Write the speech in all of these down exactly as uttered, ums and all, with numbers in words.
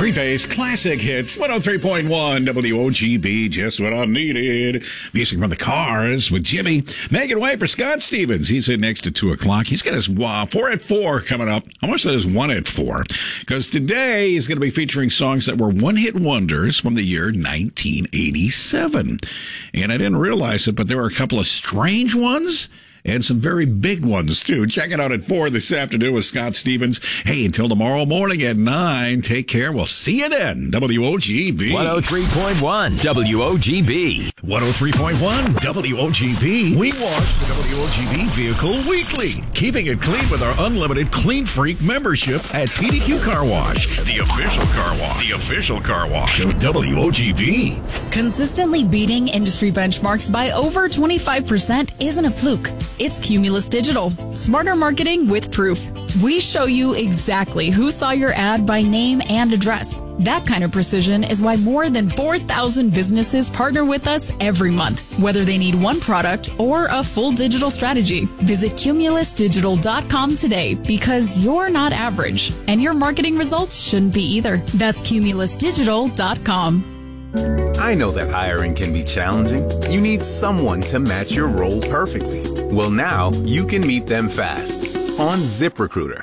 Three-phase classic hits, one oh three point one W O G B, just what I needed. Music from the Cars with Jimmy. Making way for Scott Stevens. He's in next to two o'clock. He's got his uh, four at four coming up. I almost said his one at four. Because today he's going to be featuring songs that were one-hit wonders from the year nineteen eighty-seven. And I didn't realize it, but there were a couple of strange ones and some very big ones, too. Check it out at four this afternoon with Scott Stevens. Hey, until tomorrow morning at nine, take care. We'll see you then. W O G B. one oh three point one W O G B. one oh three point one W O G B. We wash the W O G B vehicle weekly, keeping it clean with our unlimited Clean Freak membership at P D Q Car Wash, the official car wash, the official car wash of W O G B. Consistently beating industry benchmarks by over twenty-five percent isn't a fluke. It's Cumulus Digital. Smarter marketing with proof. We show you exactly who saw your ad by name and address. That kind of precision is why more than four thousand businesses partner with us every month, whether they need one product or a full digital strategy. Visit Cumulus Digital dot com today because you're not average, and your marketing results shouldn't be either. That's Cumulus Digital dot com. I know that hiring can be challenging. You need someone to match your role perfectly. Well, now you can meet them fast on ZipRecruiter.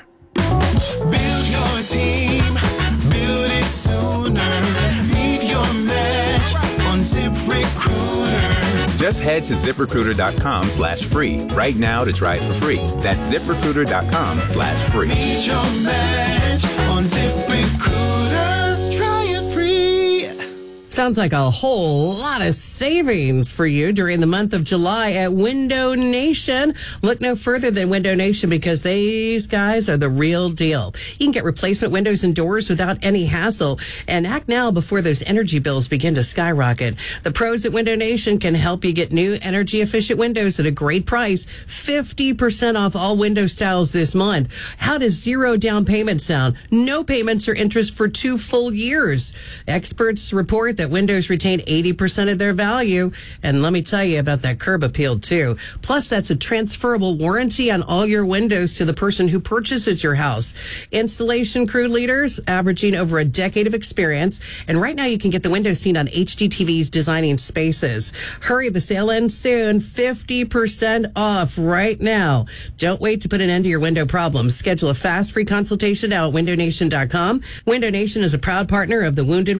Build your team, build it sooner. Meet your match on ZipRecruiter. Just head to ZipRecruiter.com slash free right now to try it for free. That's ZipRecruiter.com slash free. Meet your match on ZipRecruiter. Try it free. Sounds like a whole lot of savings for you during the month of July at Window Nation. Look no further than Window Nation because these guys are the real deal. You can get replacement windows and doors without any hassle, and act now before those energy bills begin to skyrocket. The pros at Window Nation can help you get new energy efficient windows at a great price. fifty percent off all window styles this month. How does zero down payment sound? No payments or interest for two full years. Experts report that windows retain eighty percent of their value. And let me tell you about that curb appeal, too. Plus, that's a transferable warranty on all your windows to the person who purchases your house. Installation crew leaders averaging over a decade of experience. And right now, you can get the window seen on H G T V's Designing Spaces. Hurry, the sale ends soon. fifty percent off right now. Don't wait to put an end to your window problems. Schedule a fast, free consultation now at window nation dot com. Window Nation is a proud partner of the Wounded.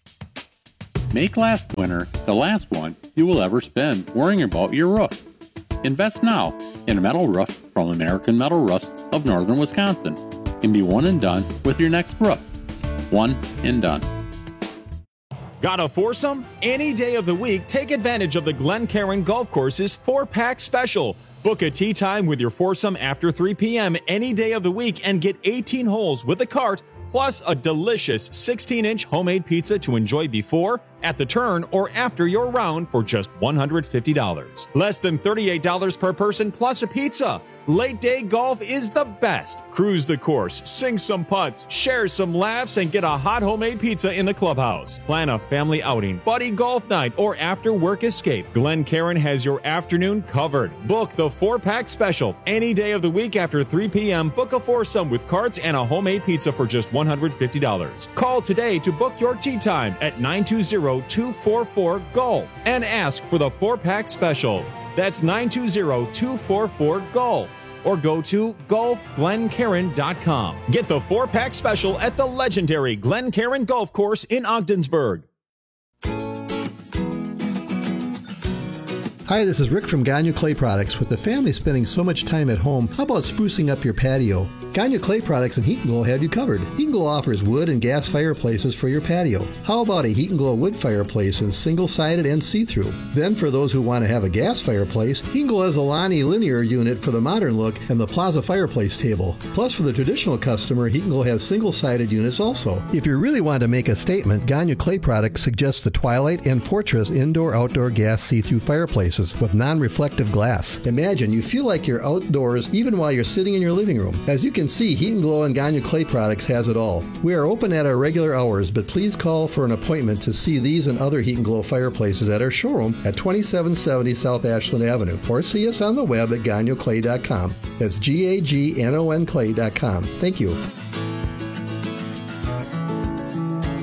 Make last winter the last one you will ever spend worrying about your roof. Invest now in a metal roof from American Metal Roofs of Northern Wisconsin and be one and done with your next roof. One and done. Got a foursome? Any day of the week, take advantage of the Glencairn Golf Course's four-pack special. Book a tee time with your foursome after three p.m. any day of the week and get eighteen holes with a cart plus a delicious sixteen inch homemade pizza to enjoy before, at the turn, or after your round for just one hundred fifty dollars. Less than thirty-eight dollars per person plus a pizza. Late day golf is the best. Cruise the course, sink some putts, share some laughs, and get a hot homemade pizza in the clubhouse. Plan a family outing, buddy golf night, or after work escape. Glencairn has your afternoon covered. Book the four-pack special. Any day of the week after three p.m., book a foursome with carts and a homemade pizza for just one hundred fifty dollars. Call today to book your tee time at nine two zero, two four four, golf and ask for the four-pack special. That's nine two zero, two four four, golf. Or go to golf glencairn dot com. Get the four-pack special at the legendary Glencairn Golf Course in Ogdensburg. Hi, this is Rick from Gagne Clay Products. With the family spending so much time at home, how about sprucing up your patio? Gagne Clay Products and Heat and Glow have you covered. Heat and Glow offers wood and gas fireplaces for your patio. How about a Heat and Glow wood fireplace in single-sided and see-through? Then for those who want to have a gas fireplace, Heat and Glow has a Lonnie linear unit for the modern look and the Plaza fireplace table. Plus for the traditional customer, Heat and Glow has single-sided units also. If you really want to make a statement, Gagne Clay Products suggests the Twilight and Fortress indoor-outdoor gas see-through fireplaces with non-reflective glass. Imagine you feel like you're outdoors even while you're sitting in your living room. As you can see, Heat and Glow and Gagne Clay Products has it all. We are open at our regular hours, but please call for an appointment to see these and other Heat and Glow fireplaces at our showroom at twenty-seven seventy South Ashland Avenue, or see us on the web at gagne clay dot com. That's G A G N O N clay dot com. Thank you.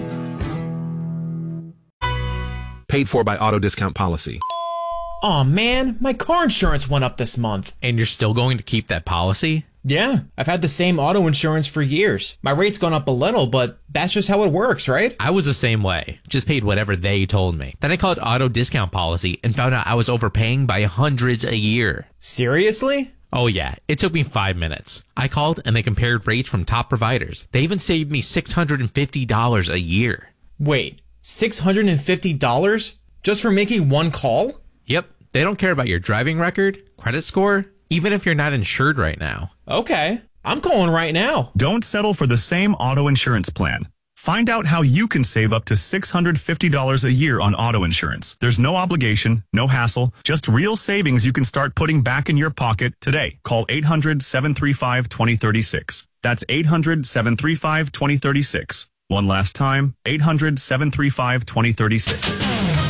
Paid for by Auto Discount Policy. Aw, man, my car insurance went up this month. And you're still going to keep that policy? Yeah, I've had the same auto insurance for years. My rate's gone up a little, but that's just how it works, right? I was the same way. Just paid whatever they told me. Then I called Auto Discount Policy and found out I was overpaying by hundreds a year. Seriously? Oh yeah, it took me five minutes. I called and they compared rates from top providers. They even saved me six hundred fifty dollars a year. Wait, six hundred fifty dollars? Just for making one call? Yep, they don't care about your driving record, credit score, even if you're not insured right now. Okay, I'm calling right now. Don't settle for the same auto insurance plan. Find out how you can save up to six hundred fifty dollars a year on auto insurance. There's no obligation, no hassle, just real savings you can start putting back in your pocket today. Call eight hundred, seven three five, two zero three six. That's eight hundred, seven three five, two zero three six. One last time, eight hundred, seven three five, two zero three six.